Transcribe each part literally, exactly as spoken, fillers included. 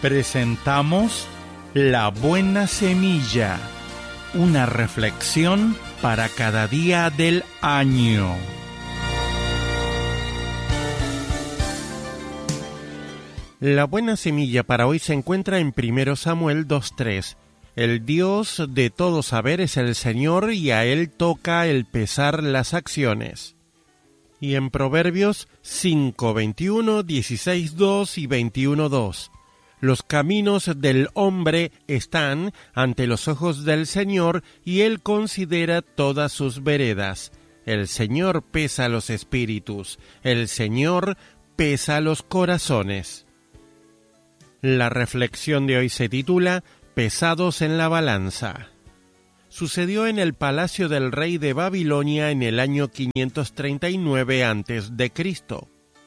presentamos La Buena Semilla, una reflexión para cada día del año. La buena semilla para hoy se encuentra en primero Samuel dos tres. El Dios de todo saber es el Señor y a Él toca el pesar las acciones. Y en Proverbios cinco veintiuno, dieciséis dos y veintiuno dos. Los caminos del hombre están ante los ojos del Señor y Él considera todas sus veredas. El Señor pesa los espíritus, el Señor pesa los corazones. La reflexión de hoy se titula Pesados en la balanza. Sucedió en el palacio del rey de Babilonia en el año quinientos treinta y nueve antes de Cristo.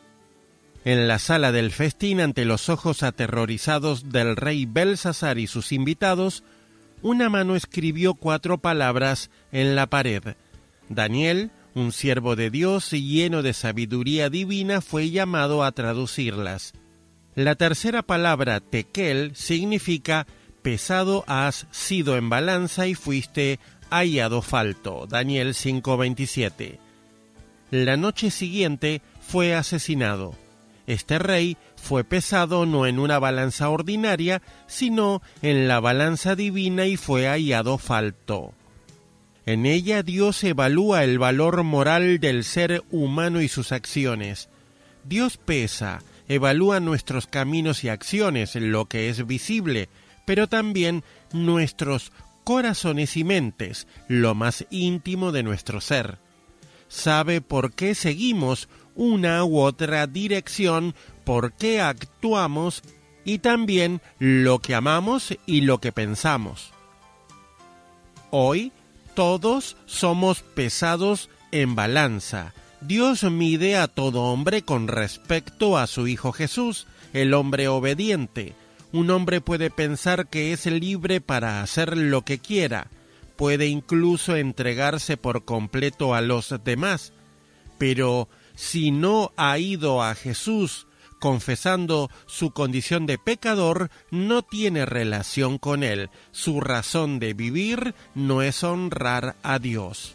En la sala del festín, ante los ojos aterrorizados del rey Belsasar y sus invitados, una mano escribió cuatro palabras en la pared. Daniel, un siervo de Dios y lleno de sabiduría divina, fue llamado a traducirlas. La tercera palabra, tekel, significa pesado has sido en balanza y fuiste hallado falto. Daniel cinco veintisiete. La noche siguiente fue asesinado. Este rey fue pesado no en una balanza ordinaria, sino en la balanza divina y fue hallado falto. En ella Dios evalúa el valor moral del ser humano y sus acciones. Dios pesa, evalúa nuestros caminos y acciones, lo que es visible, pero también nuestros corazones y mentes, lo más íntimo de nuestro ser. Sabe por qué seguimos una u otra dirección, por qué actuamos y también lo que amamos y lo que pensamos. Hoy todos somos pesados en balanza. Dios mide a todo hombre con respecto a su Hijo Jesús, el hombre obediente. Un hombre puede pensar que es libre para hacer lo que quiera, puede incluso entregarse por completo a los demás, pero si no ha ido a Jesús confesando su condición de pecador, no tiene relación con Él. Su razón de vivir no es honrar a Dios.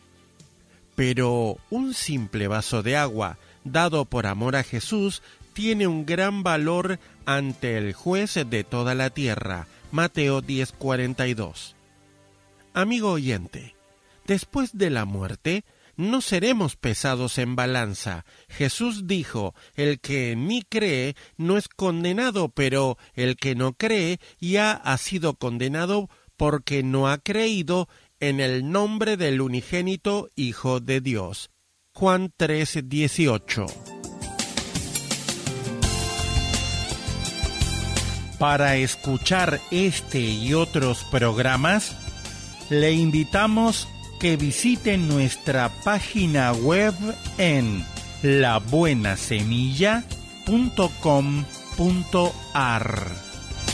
Pero un simple vaso de agua, dado por amor a Jesús, tiene un gran valor ante el juez de toda la tierra. Mateo diez cuarenta y dos. Amigo oyente, después de la muerte, no seremos pesados en balanza. Jesús dijo, el que en mí cree no es condenado, pero el que no cree ya ha sido condenado porque no ha creído en el nombre del unigénito Hijo de Dios. Juan tres dieciocho. Para escuchar este y otros programas, le invitamos que visite nuestra página web en la buena semilla punto com punto a r.